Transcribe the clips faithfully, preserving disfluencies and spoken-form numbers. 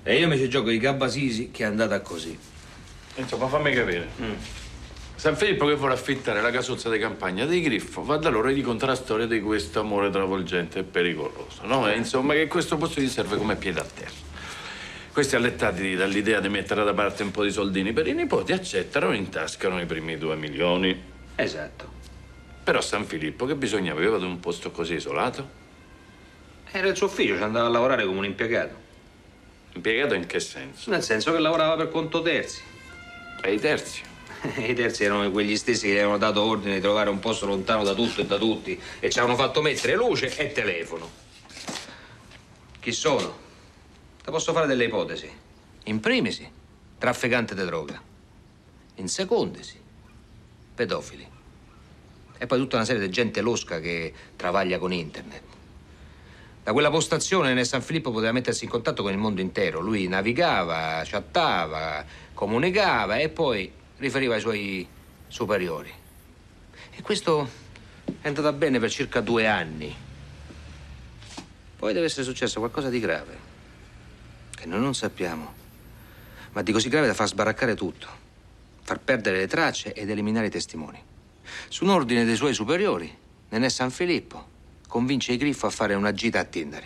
E io mi ci gioco i Gabbasisi che è andata così. Insomma, fammi capire. Mm. San Filippo che vuole affittare la casuzza di campagna dei Griffo va da loro e gli conta la storia di questo amore travolgente e pericoloso, no? E insomma che questo posto gli serve come piede a terra. Questi allettati dall'idea di mettere da parte un po' di soldini per i nipoti accettano e intascano i primi due milioni. Esatto. Però San Filippo che bisogno aveva di un posto così isolato? Era il suo ufficio, ci andava a lavorare come un impiegato. Impiegato in che senso? Nel senso che lavorava per conto terzi. E i terzi? I terzi erano quegli stessi che gli avevano dato ordine di trovare un posto lontano da tutto e da tutti e ci avevano fatto mettere luce e telefono. Chi sono? Ti posso fare delle ipotesi. In primisi, trafficante di droga. In secondisi, pedofili. E poi tutta una serie di gente losca che travaglia con internet. Da quella postazione nel San Filippo poteva mettersi in contatto con il mondo intero. Lui navigava, chattava, comunicava e poi riferiva ai suoi superiori. E questo è andato bene per circa due anni. Poi deve essere successo qualcosa di grave, che noi non sappiamo, ma di così grave da far sbaraccare tutto, far perdere le tracce ed eliminare i testimoni. Su un ordine dei suoi superiori, Nenè San Filippo convince i Griffo a fare una gita a Tindari.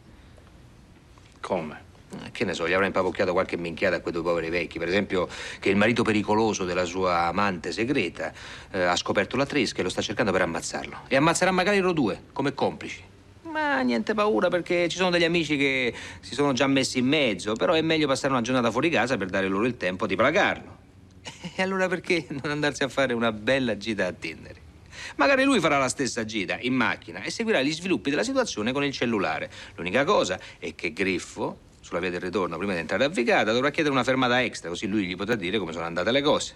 Come? Che ne so, gli avrà impapocchiato qualche minchiata a quei due poveri vecchi. Per esempio, che il marito pericoloso della sua amante segreta eh, ha scoperto la Tresca e lo sta cercando per ammazzarlo. E ammazzerà magari loro due, come complici. Ma niente paura, perché ci sono degli amici che si sono già messi in mezzo. Però è meglio passare una giornata fuori casa per dare loro il tempo di placarlo. E allora perché non andarsi a fare una bella gita a Tindari? Magari lui farà la stessa gita in macchina e seguirà gli sviluppi della situazione con il cellulare. L'unica cosa è che Griffo, sulla via del ritorno, prima di entrare a Vicata, dovrà chiedere una fermata extra, così lui gli potrà dire come sono andate le cose.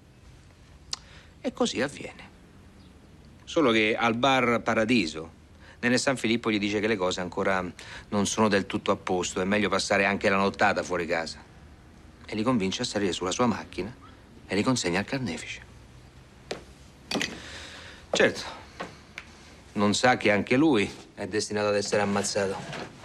E così avviene. Solo che al bar Paradiso, Nenè San Filippo gli dice che le cose ancora non sono del tutto a posto, è meglio passare anche la nottata fuori casa. E li convince a salire sulla sua macchina e li consegna al carnefice. Certo, non sa che anche lui è destinato ad essere ammazzato.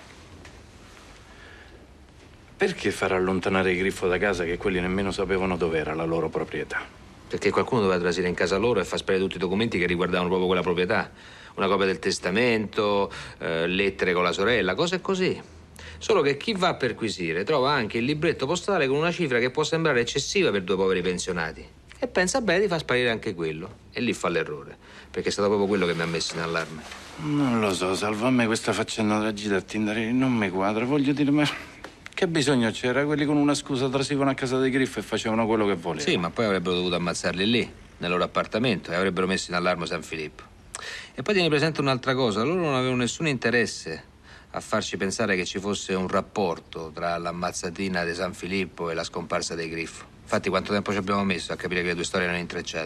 Perché far allontanare i Griffo da casa che quelli nemmeno sapevano dov'era la loro proprietà? Perché qualcuno doveva trasire in casa loro e far sparire tutti i documenti che riguardavano proprio quella proprietà. Una copia del testamento, eh, lettere con la sorella, cose così. Solo che chi va a perquisire trova anche il libretto postale con una cifra che può sembrare eccessiva per due poveri pensionati. E pensa bene di far sparire anche quello. E lì fa l'errore, perché è stato proprio quello che mi ha messo in allarme. Non lo so, Salvo, a me questa faccenda della gita a Tindari non mi quadra. Voglio dire, ma che bisogno c'era? Quelli con una scusa trasivano a casa dei Griffo e facevano quello che volevano. Sì, ma poi avrebbero dovuto ammazzarli lì, nel loro appartamento, e avrebbero messo in allarme San Filippo. E poi tieni presente un'altra cosa, loro non avevano nessun interesse a farci pensare che ci fosse un rapporto tra l'ammazzatina di San Filippo e la scomparsa dei Griffo. Infatti quanto tempo ci abbiamo messo a capire che le due storie erano intrecciate?